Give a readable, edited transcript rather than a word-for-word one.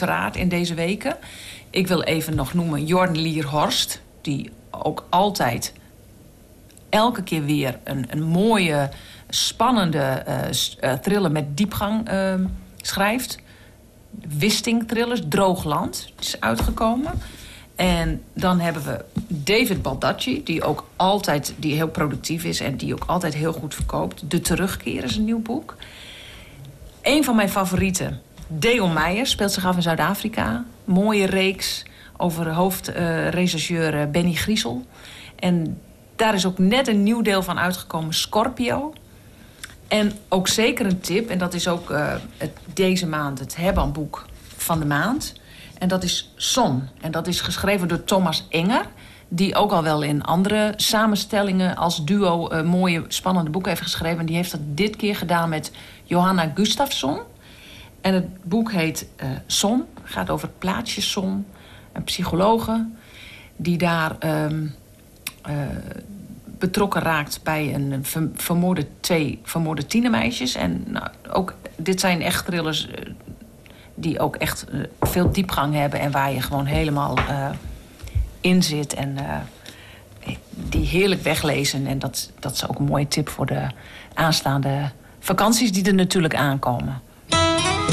uiteraard in deze weken. Ik wil even nog noemen Jorn Lier Horst, die ook altijd elke keer weer een mooie, spannende thriller met diepgang schrijft. Wisting-thrillers, Droogland is uitgekomen. En dan hebben we David Baldacci, die heel productief is en die ook altijd heel goed verkoopt. De Terugkeer is een nieuw boek. Een van mijn favorieten, Deo Meijer, speelt zich af in Zuid-Afrika. Mooie reeks over hoofdrechercheur Benny Griesel. En daar is ook net een nieuw deel van uitgekomen, Scorpio. En ook zeker een tip, en dat is ook deze maand het Hebban-boek van de maand. En dat is Son. En dat is geschreven door Thomas Enger, die ook al wel in andere samenstellingen als duo mooie, spannende boeken heeft geschreven. En die heeft dat dit keer gedaan met Johanna Gustafsson. En het boek heet Son. Het gaat over het plaatsje Son. Een psychologe die daar betrokken raakt bij twee vermoorde tienermeisjes. En nou, ook, dit zijn echt thrillers die ook echt veel diepgang hebben en waar je gewoon helemaal in zit. En die heerlijk weglezen. En dat is ook een mooie tip voor de aanstaande vakanties die er natuurlijk aankomen.